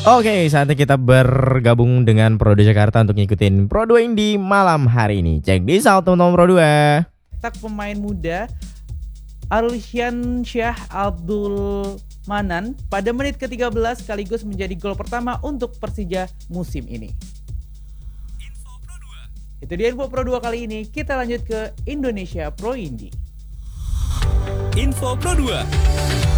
Oke, saatnya kita bergabung dengan Pro 2 Jakarta untuk ngikutin Pro 2 Indie malam hari ini. Cek di out teman-teman Pro 2. Tak pemain muda Arlishan Syah Abdul Manan pada menit ke-13 sekaligus menjadi gol pertama untuk Persija musim ini. Itu dia info Pro 2 kali ini. Kita lanjut ke Indonesia Pro Indie. Info Pro 2.